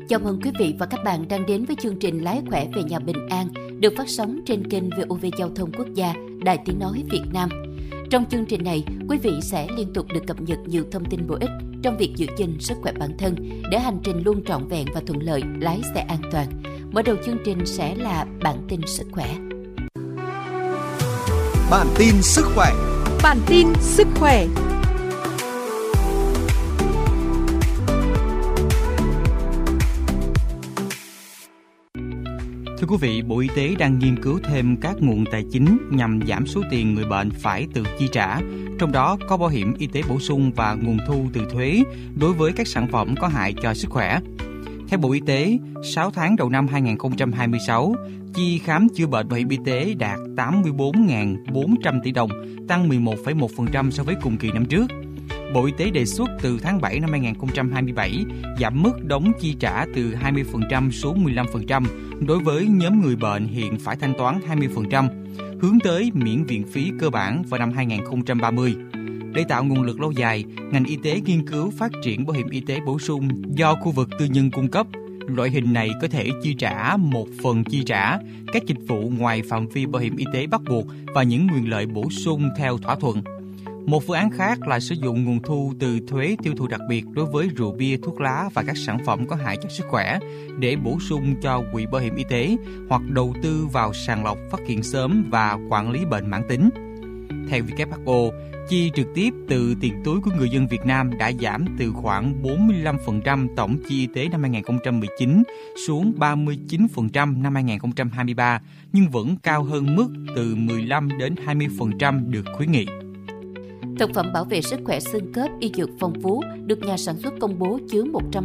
Chào mừng quý vị và các bạn đang đến với chương trình Lái khỏe về nhà bình an được phát sóng trên kênh VOV Giao thông Quốc gia, Đài Tiếng nói Việt Nam. Trong chương trình này, quý vị sẽ liên tục được cập nhật nhiều thông tin bổ ích trong việc giữ gìn sức khỏe bản thân để hành trình luôn trọn vẹn và thuận lợi, lái xe an toàn. Mở đầu chương trình sẽ là bản tin sức khỏe. Bản tin sức khỏe. Bản tin sức khỏe. Thưa quý vị, Bộ Y tế đang nghiên cứu thêm các nguồn tài chính nhằm giảm số tiền người bệnh phải tự chi trả, trong đó có bảo hiểm y tế bổ sung và nguồn thu từ thuế đối với các sản phẩm có hại cho sức khỏe. Theo Bộ Y tế, 6 tháng đầu năm 2026, chi khám chữa bệnh bảo hiểm y tế đạt 84.400 tỷ đồng, tăng 11,1% so với cùng kỳ năm trước. Bộ Y tế đề xuất từ tháng 7 năm 2027 giảm mức đóng chi trả từ 20% xuống 15% đối với nhóm người bệnh hiện phải thanh toán 20%, hướng tới miễn viện phí cơ bản vào năm 2030. Để tạo nguồn lực lâu dài, ngành y tế nghiên cứu phát triển bảo hiểm y tế bổ sung do khu vực tư nhân cung cấp. Loại hình này có thể chi trả một phần chi trả các dịch vụ ngoài phạm vi bảo hiểm y tế bắt buộc và những quyền lợi bổ sung theo thỏa thuận. Một phương án khác là sử dụng nguồn thu từ thuế tiêu thụ đặc biệt đối với rượu bia, thuốc lá và các sản phẩm có hại cho sức khỏe để bổ sung cho quỹ bảo hiểm y tế hoặc đầu tư vào sàng lọc, phát hiện sớm và quản lý bệnh mãn tính. Theo WHO, chi trực tiếp từ tiền túi của người dân Việt Nam đã giảm từ khoảng 45% tổng chi y tế năm 2019 xuống 39% năm 2023, nhưng vẫn cao hơn mức từ 15 đến 20% được khuyến nghị. Thực phẩm bảo vệ sức khỏe xương khớp y dược phong phú được nhà sản xuất công bố chứa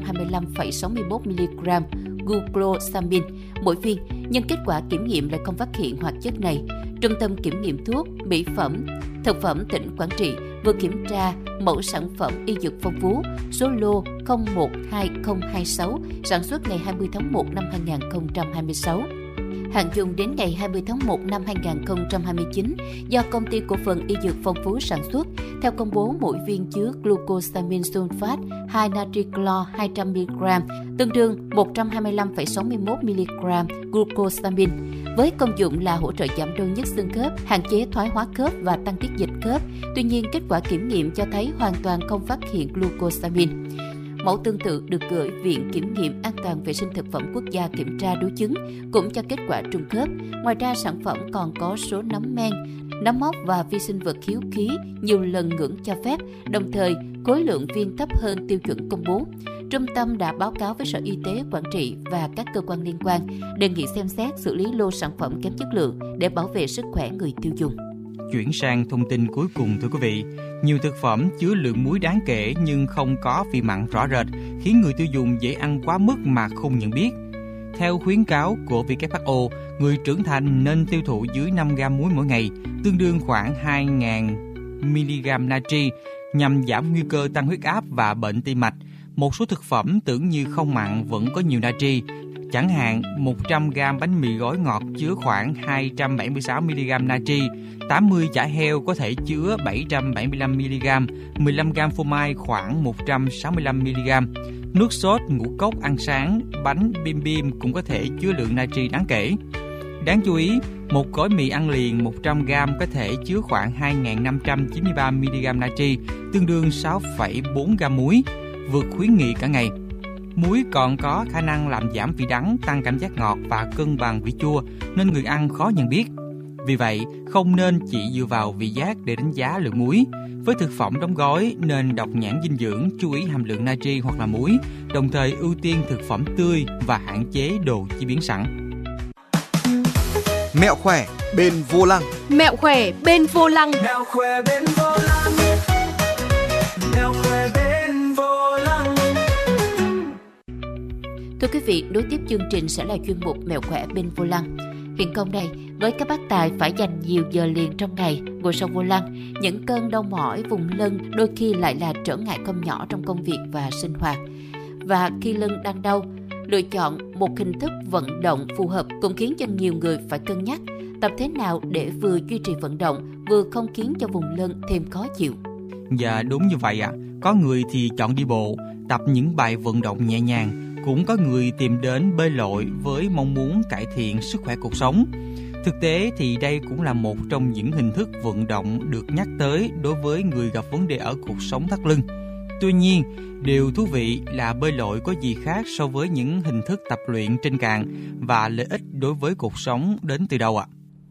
125,61mg glucosamine mỗi viên, nhưng kết quả kiểm nghiệm lại không phát hiện hoạt chất này. Trung tâm Kiểm nghiệm Thuốc, Mỹ phẩm, Thực phẩm tỉnh Quảng Trị vừa kiểm tra mẫu sản phẩm y dược phong phú số lô 012026 sản xuất ngày 20 tháng 1 năm 2026. Hạn dùng đến ngày 20 tháng 1 năm 2029 do Công ty Cổ phần Y Dược Phong Phú sản xuất. Theo công bố, mỗi viên chứa glucosamine sulfate 2 natri clo 200mg, tương đương 125,61mg glucosamine, với công dụng là hỗ trợ giảm đau nhức xương khớp, hạn chế thoái hóa khớp và tăng tiết dịch khớp. Tuy nhiên, kết quả kiểm nghiệm cho thấy hoàn toàn không phát hiện glucosamine. Mẫu tương tự được gửi Viện Kiểm nghiệm An toàn Vệ sinh Thực phẩm Quốc gia kiểm tra đối chứng, cũng cho kết quả trùng khớp. Ngoài ra, sản phẩm còn có số nấm men, nấm mốc và vi sinh vật hiếu khí nhiều lần ngưỡng cho phép, đồng thời khối lượng viên thấp hơn tiêu chuẩn công bố. Trung tâm đã báo cáo với Sở Y tế Quảng Trị và các cơ quan liên quan, đề nghị xem xét xử lý lô sản phẩm kém chất lượng để bảo vệ sức khỏe người tiêu dùng. Chuyển sang thông tin cuối cùng, thưa quý vị. Nhiều thực phẩm chứa lượng muối đáng kể nhưng không có vị mặn rõ rệt, khiến người tiêu dùng dễ ăn quá mức mà không nhận biết. Theo khuyến cáo của WHO, người trưởng thành nên tiêu thụ dưới 5 gam muối mỗi ngày, tương đương khoảng 2.000mg natri, nhằm giảm nguy cơ tăng huyết áp và bệnh tim mạch. Một số thực phẩm tưởng như không mặn vẫn có nhiều natri. Chẳng hạn, 100g bánh mì gói ngọt chứa khoảng 276mg natri, 80 chả heo có thể chứa 775mg, 15g phô mai khoảng 165mg. Nước sốt, ngũ cốc ăn sáng, bánh bim bim cũng có thể chứa lượng natri đáng kể. Đáng chú ý, một gói mì ăn liền 100g có thể chứa khoảng 2.593mg natri, tương đương 6,4g muối, vượt khuyến nghị cả ngày. Muối còn có khả năng làm giảm vị đắng, tăng cảm giác ngọt và cân bằng vị chua, nên người ăn khó nhận biết. Vì vậy, không nên chỉ dựa vào vị giác để đánh giá lượng muối. Với thực phẩm đóng gói, nên đọc nhãn dinh dưỡng, chú ý hàm lượng natri hoặc là muối, đồng thời ưu tiên thực phẩm tươi và hạn chế đồ chế biến sẵn. Mẹo khỏe bên vô lăng. Mẹo khỏe bên vô lăng. Mẹo khỏe bên vô lăng. Mẹo khỏe bên vô lăng. Thưa quý vị, nối tiếp chương trình sẽ là chuyên mục Mẹo khỏe bên vô lăng. Hiện công đây, với các bác tài phải dành nhiều giờ liền trong ngày ngồi sau vô lăng, những cơn đau mỏi vùng lưng đôi khi lại là trở ngại không nhỏ trong công việc và sinh hoạt. Và khi lưng đang đau, lựa chọn một hình thức vận động phù hợp cũng khiến cho nhiều người phải cân nhắc tập thế nào để vừa duy trì vận động, vừa không khiến cho vùng lưng thêm khó chịu. Dạ đúng như vậy ạ. Có người thì chọn đi bộ, tập những bài vận động nhẹ nhàng, cũng có người tìm đến bơi lội với mong muốn cải thiện sức khỏe cuộc sống. Thực tế thì đây cũng là một trong những hình thức vận động được nhắc tới đối với người gặp vấn đề ở cột sống thắt lưng. Tuy nhiên, điều thú vị là bơi lội có gì khác so với những hình thức tập luyện trên cạn và lợi ích đối với cột sống đến từ đâu ạ?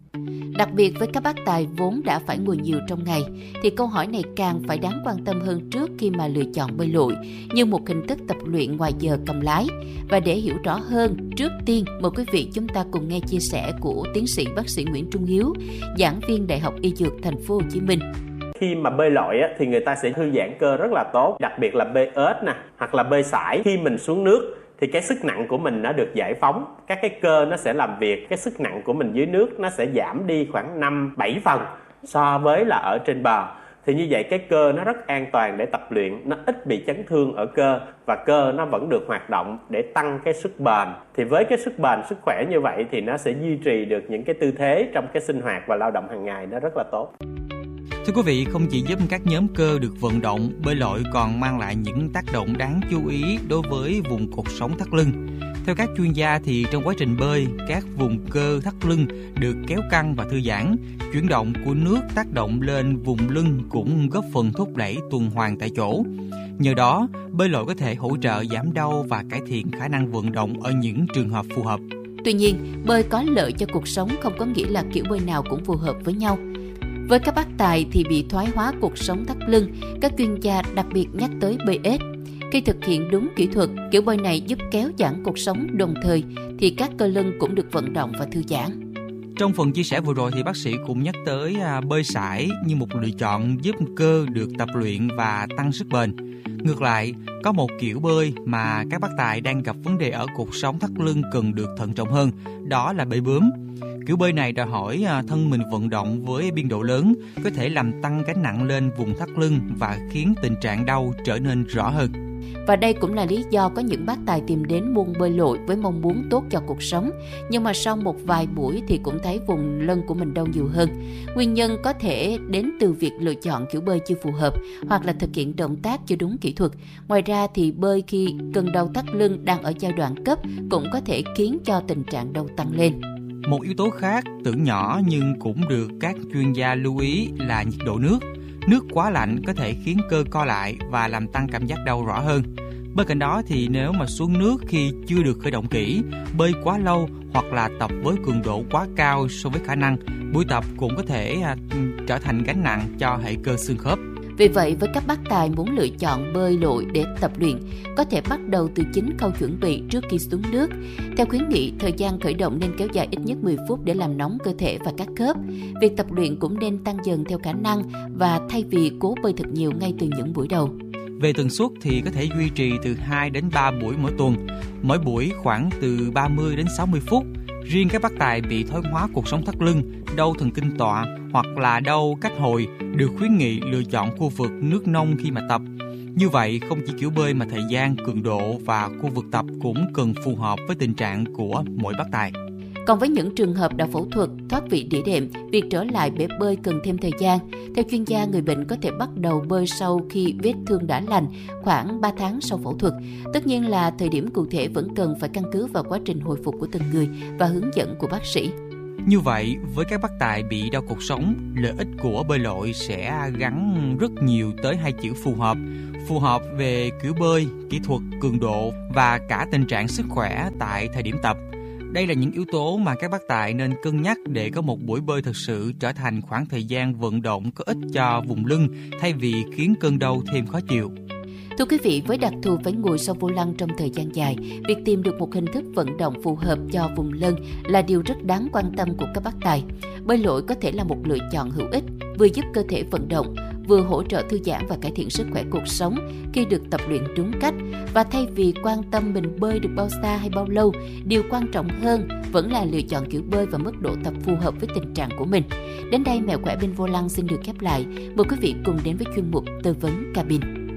Đặc biệt với các bác tài vốn đã phải ngồi nhiều trong ngày, thì câu hỏi này càng phải đáng quan tâm hơn trước khi mà lựa chọn bơi lội như một hình thức tập luyện ngoài giờ cầm lái. Và để hiểu rõ hơn, trước tiên mời quý vị chúng ta cùng nghe chia sẻ của tiến sĩ bác sĩ Nguyễn Trung Hiếu, giảng viên Đại học Y Dược Thành phố Hồ Chí Minh. Khi mà bơi lội á, thì người ta sẽ thư giãn cơ rất là tốt, đặc biệt là bơi ếch nè, hoặc là bơi sải. Khi mình xuống nước thì cái sức nặng của mình nó được giải phóng, các cái cơ nó sẽ làm việc, cái sức nặng của mình dưới nước nó sẽ giảm đi khoảng 5-7 phần so với là ở trên bờ. Thì như vậy cái cơ nó rất an toàn để tập luyện, nó ít bị chấn thương ở cơ và cơ nó vẫn được hoạt động để tăng cái sức bền. Thì với cái sức bền, sức khỏe như vậy thì nó sẽ duy trì được những cái tư thế trong cái sinh hoạt và lao động hàng ngày nó rất là tốt. Thưa quý vị, không chỉ giúp các nhóm cơ được vận động, bơi lội còn mang lại những tác động đáng chú ý đối với vùng cột sống thắt lưng. Theo các chuyên gia thì trong quá trình bơi, các vùng cơ thắt lưng được kéo căng và thư giãn. Chuyển động của nước tác động lên vùng lưng cũng góp phần thúc đẩy tuần hoàn tại chỗ. Nhờ đó, bơi lội có thể hỗ trợ giảm đau và cải thiện khả năng vận động ở những trường hợp phù hợp. Tuy nhiên, bơi có lợi cho cuộc sống không có nghĩa là kiểu bơi nào cũng phù hợp với nhau. Với các bác tài thì bị thoái hóa cột sống thắt lưng, các chuyên gia đặc biệt nhắc tới bơi ếch. Khi thực hiện đúng kỹ thuật, kiểu bơi này giúp kéo giãn cột sống đồng thời thì các cơ lưng cũng được vận động và thư giãn. Trong phần chia sẻ vừa rồi thì bác sĩ cũng nhắc tới bơi sải như một lựa chọn giúp cơ được tập luyện và tăng sức bền. Ngược lại, có một kiểu bơi mà các bác tài đang gặp vấn đề ở cột sống thắt lưng cần được thận trọng hơn, đó là bơi bướm. Kiểu bơi này đòi hỏi thân mình vận động với biên độ lớn, có thể làm tăng gánh nặng lên vùng thắt lưng và khiến tình trạng đau trở nên rõ hơn. Và đây cũng là lý do có những bác tài tìm đến môn bơi lội với mong muốn tốt cho cuộc sống, nhưng mà sau một vài buổi thì cũng thấy vùng lưng của mình đau nhiều hơn. Nguyên nhân có thể đến từ việc lựa chọn kiểu bơi chưa phù hợp hoặc là thực hiện động tác chưa đúng kỹ thuật. Ngoài ra thì bơi khi cơn đau thắt lưng đang ở giai đoạn cấp cũng có thể khiến cho tình trạng đau tăng lên. Một yếu tố khác tưởng nhỏ nhưng cũng được các chuyên gia lưu ý là nhiệt độ nước. Nước quá lạnh có thể khiến cơ co lại và làm tăng cảm giác đau rõ hơn. Bên cạnh đó thì nếu mà xuống nước khi chưa được khởi động kỹ, bơi quá lâu hoặc là tập với cường độ quá cao so với khả năng, buổi tập cũng có thể trở thành gánh nặng cho hệ cơ xương khớp. Vì vậy, với các bác tài muốn lựa chọn bơi lội để tập luyện, có thể bắt đầu từ chính khâu chuẩn bị trước khi xuống nước. Theo khuyến nghị, thời gian khởi động nên kéo dài ít nhất 10 phút để làm nóng cơ thể và các khớp. Việc tập luyện cũng nên tăng dần theo khả năng và thay vì cố bơi thật nhiều ngay từ những buổi đầu. Về tần suất thì có thể duy trì từ 2 đến 3 buổi mỗi tuần, mỗi buổi khoảng từ 30 đến 60 phút. Riêng các bác tài bị thoái hóa cột sống thắt lưng, đau thần kinh tọa hoặc là đau cách hồi được khuyến nghị lựa chọn khu vực nước nông khi mà tập. Như vậy, không chỉ kiểu bơi mà thời gian, cường độ và khu vực tập cũng cần phù hợp với tình trạng của mỗi bác tài. Còn với những trường hợp đã phẫu thuật, thoát vị đĩa đệm, việc trở lại bể bơi cần thêm thời gian. Theo chuyên gia, người bệnh có thể bắt đầu bơi sau khi vết thương đã lành, khoảng 3 tháng sau phẫu thuật. Tất nhiên là thời điểm cụ thể vẫn cần phải căn cứ vào quá trình hồi phục của từng người và hướng dẫn của bác sĩ. Như vậy, với các bác tài bị đau cột sống, lợi ích của bơi lội sẽ gắn rất nhiều tới hai chữ phù hợp. Phù hợp về kiểu bơi, kỹ thuật, cường độ và cả tình trạng sức khỏe tại thời điểm tập. Đây là những yếu tố mà các bác tài nên cân nhắc để có một buổi bơi thực sự trở thành khoảng thời gian vận động có ích cho vùng lưng thay vì khiến cơn đau thêm khó chịu. Thưa quý vị, với đặc thù phải ngồi sau vô lăng trong thời gian dài, việc tìm được một hình thức vận động phù hợp cho vùng lưng là điều rất đáng quan tâm của các bác tài. Bơi lội có thể là một lựa chọn hữu ích, vừa giúp cơ thể vận động, vừa hỗ trợ thư giãn và cải thiện sức khỏe cuộc sống khi được tập luyện đúng cách. Và thay vì quan tâm mình bơi được bao xa hay bao lâu, điều quan trọng hơn vẫn là lựa chọn kiểu bơi và mức độ tập phù hợp với tình trạng của mình. Đến đây, Mẹo Khỏe Bên Vô Lăng xin được khép lại. Mời quý vị cùng đến với chuyên mục Tư vấn cabin.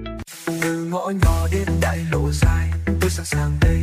Từ ngõ nhỏ đến đại lộ dài, tôi sẵn sàng đây.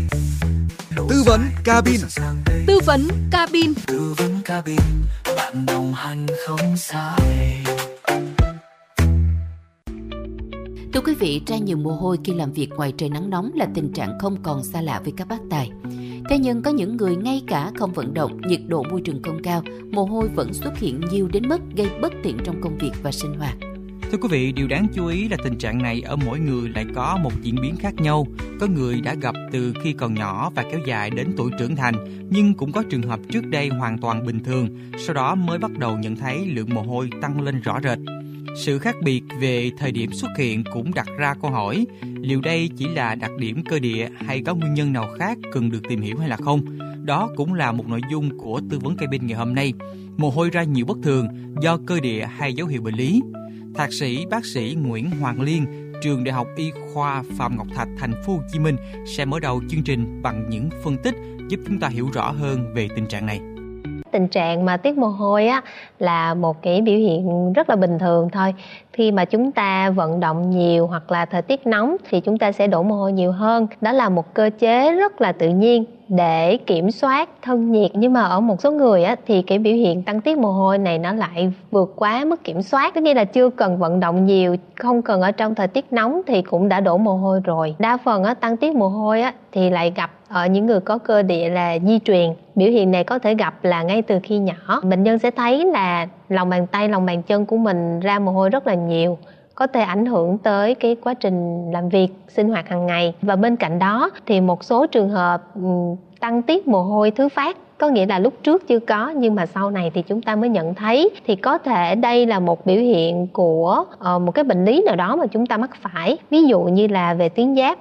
Tư vấn cabin. Tư vấn cabin. Tư vấn cabin, bạn đồng hành không sai. Thưa quý vị, ra nhiều mồ hôi khi làm việc ngoài trời nắng nóng là tình trạng không còn xa lạ với các bác tài. Thế nhưng có những người ngay cả không vận động, nhiệt độ môi trường không cao, mồ hôi vẫn xuất hiện nhiều đến mức gây bất tiện trong công việc và sinh hoạt. Thưa quý vị, điều đáng chú ý là tình trạng này ở mỗi người lại có một diễn biến khác nhau. Có người đã gặp từ khi còn nhỏ và kéo dài đến tuổi trưởng thành, nhưng cũng có trường hợp trước đây hoàn toàn bình thường, sau đó mới bắt đầu nhận thấy lượng mồ hôi tăng lên rõ rệt. Sự khác biệt về thời điểm xuất hiện cũng đặt ra câu hỏi, liệu đây chỉ là đặc điểm cơ địa hay có nguyên nhân nào khác cần được tìm hiểu hay là không? Đó cũng là một nội dung của tư vấn cabin ngày hôm nay. Mồ hôi ra nhiều bất thường do cơ địa hay dấu hiệu bệnh lý. Thạc sĩ bác sĩ Nguyễn Hoàng Liên, trường Đại học Y khoa Phạm Ngọc Thạch, thành phố Hồ Chí Minh sẽ mở đầu chương trình bằng những phân tích giúp chúng ta hiểu rõ hơn về tình trạng này. Tình trạng mà tiết mồ hôi á là một cái biểu hiện rất là bình thường thôi. Khi mà chúng ta vận động nhiều hoặc là thời tiết nóng thì chúng ta sẽ đổ mồ hôi nhiều hơn. Đó là một cơ chế rất là tự nhiên để kiểm soát thân nhiệt. Nhưng mà ở một số người á thì cái biểu hiện tăng tiết mồ hôi này nó lại vượt quá mức kiểm soát. Tức nghĩa là chưa cần vận động nhiều, không cần ở trong thời tiết nóng thì cũng đã đổ mồ hôi rồi. Đa phần á, tăng tiết mồ hôi á thì lại gặp ở những người có cơ địa là di truyền. Biểu hiện này có thể gặp là ngay từ khi nhỏ. Bệnh nhân sẽ thấy là lòng bàn tay, lòng bàn chân của mình ra mồ hôi rất là nhiều, có thể ảnh hưởng tới cái quá trình làm việc, sinh hoạt hàng ngày. Và bên cạnh đó thì một số trường hợp tăng tiết mồ hôi thứ phát, có nghĩa là lúc trước chưa có nhưng mà sau này thì chúng ta mới nhận thấy, thì có thể đây là một biểu hiện của một cái bệnh lý nào đó mà chúng ta mắc phải, ví dụ như là về tuyến giáp.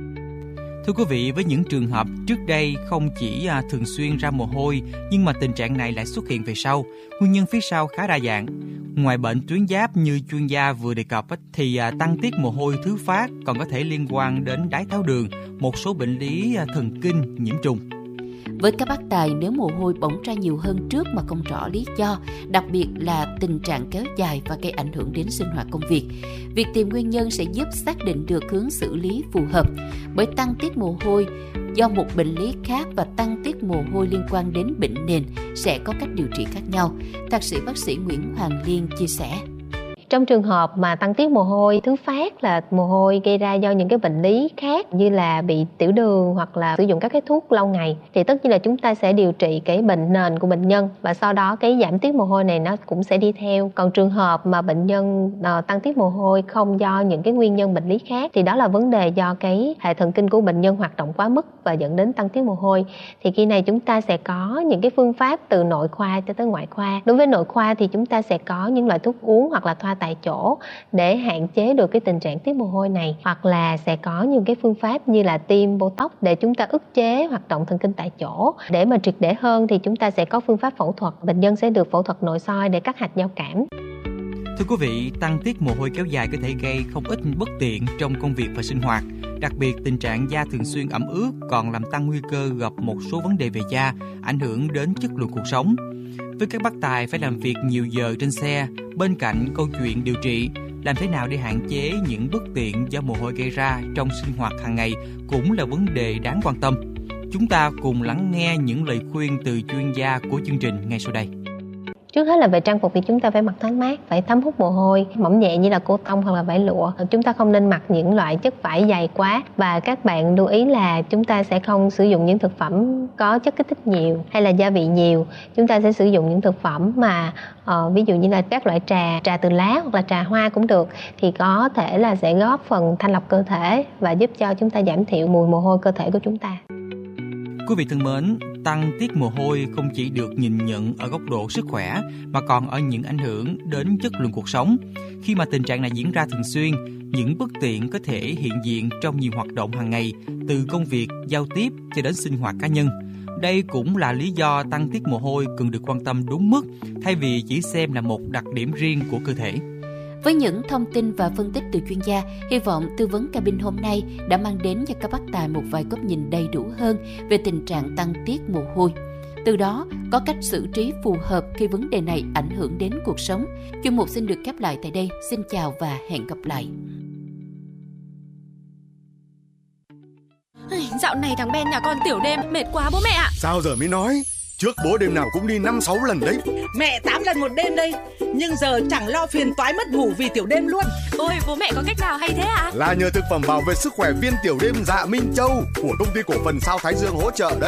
Thưa quý vị, với những trường hợp trước đây không chỉ thường xuyên ra mồ hôi, nhưng mà tình trạng này lại xuất hiện về sau. Nguyên nhân phía sau khá đa dạng. Ngoài bệnh tuyến giáp như chuyên gia vừa đề cập thì tăng tiết mồ hôi thứ phát còn có thể liên quan đến đái tháo đường, một số bệnh lý thần kinh, nhiễm trùng. Với các bác tài, nếu mồ hôi bỗng ra nhiều hơn trước mà không rõ lý do, đặc biệt là tình trạng kéo dài và gây ảnh hưởng đến sinh hoạt công việc, việc tìm nguyên nhân sẽ giúp xác định được hướng xử lý phù hợp. Bởi tăng tiết mồ hôi do một bệnh lý khác và tăng tiết mồ hôi liên quan đến bệnh nền sẽ có cách điều trị khác nhau. Thạc sĩ bác sĩ Nguyễn Hoàng Liên chia sẻ. Trong trường hợp mà tăng tiết mồ hôi thứ phát là mồ hôi gây ra do những cái bệnh lý khác như là bị tiểu đường hoặc là sử dụng các cái thuốc lâu ngày, thì tất nhiên là chúng ta sẽ điều trị cái bệnh nền của bệnh nhân và sau đó cái giảm tiết mồ hôi này nó cũng sẽ đi theo. Còn trường hợp mà bệnh nhân tăng tiết mồ hôi không do những cái nguyên nhân bệnh lý khác thì đó là vấn đề do cái hệ thần kinh của bệnh nhân hoạt động quá mức và dẫn đến tăng tiết mồ hôi. Thì khi này chúng ta sẽ có những cái phương pháp từ nội khoa cho tới ngoại khoa. Đối với nội khoa thì chúng ta sẽ có những loại thuốc uống hoặc là thoa tại chỗ để hạn chế được cái tình trạng tiết mồ hôi này, hoặc là sẽ có những cái phương pháp như là tiêm Botox để chúng ta ức chế hoạt động thần kinh tại chỗ. Để mà triệt để hơn thì chúng ta sẽ có phương pháp phẫu thuật, bệnh nhân sẽ được phẫu thuật nội soi để cắt hạch giao cảm. Thưa quý vị, tăng tiết mồ hôi kéo dài có thể gây không ít bất tiện trong công việc và sinh hoạt. Đặc biệt, tình trạng da thường xuyên ẩm ướt còn làm tăng nguy cơ gặp một số vấn đề về da, ảnh hưởng đến chất lượng cuộc sống. Với các bác tài phải làm việc nhiều giờ trên xe, bên cạnh câu chuyện điều trị, làm thế nào để hạn chế những bất tiện do mồ hôi gây ra trong sinh hoạt hàng ngày cũng là vấn đề đáng quan tâm. Chúng ta cùng lắng nghe những lời khuyên từ chuyên gia của chương trình ngay sau đây. Trước hết là về trang phục thì chúng ta phải mặc thoáng mát, phải thấm hút mồ hôi, mỏng nhẹ như là cô tông hoặc là vải lụa. Chúng ta không nên mặc những loại chất vải dày quá, và các bạn lưu ý là chúng ta sẽ không sử dụng những thực phẩm có chất kích thích nhiều hay là gia vị nhiều. Chúng ta sẽ sử dụng những thực phẩm mà ví dụ như là các loại trà từ lá hoặc là trà hoa cũng được, thì có thể là sẽ góp phần thanh lọc cơ thể và giúp cho chúng ta giảm thiểu mùi mồ hôi cơ thể của chúng ta. Quý vị thân mến, tăng tiết mồ hôi không chỉ được nhìn nhận ở góc độ sức khỏe mà còn ở những ảnh hưởng đến chất lượng cuộc sống. Khi mà tình trạng này diễn ra thường xuyên, những bất tiện có thể hiện diện trong nhiều hoạt động hàng ngày, từ công việc, giao tiếp cho đến sinh hoạt cá nhân. Đây cũng là lý do tăng tiết mồ hôi cần được quan tâm đúng mức, thay vì chỉ xem là một đặc điểm riêng của cơ thể. Với những thông tin và phân tích từ chuyên gia, hy vọng tư vấn cabin hôm nay đã mang đến cho các bác tài một vài góc nhìn đầy đủ hơn về tình trạng tăng tiết mồ hôi. Từ đó, có cách xử trí phù hợp khi vấn đề này ảnh hưởng đến cuộc sống. Chuyên mục xin được khép lại tại đây. Xin chào và hẹn gặp lại. Dạo này thằng Ben nhà con tiểu đêm mệt quá bố mẹ ạ. Sao giờ mới nói? Trước bố đêm nào cũng đi 5-6 lần đấy. Mẹ 8 lần một đêm đây. Nhưng giờ chẳng lo phiền toái mất ngủ vì tiểu đêm luôn. Ôi, bố mẹ có cách nào hay thế ạ? Là nhờ thực phẩm bảo vệ sức khỏe viên tiểu đêm Dạ Minh Châu của công ty cổ phần Sao Thái Dương hỗ trợ đấy.